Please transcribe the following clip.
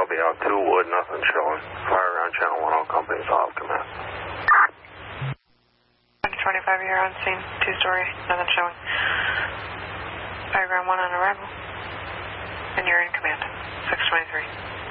Copy out 2 Wood, nothing showing. Fire around channel 1, all companies off, command. 25 here on scene, 2-story, nothing showing. Fire ground 1 on arrival. And you're in command, 623.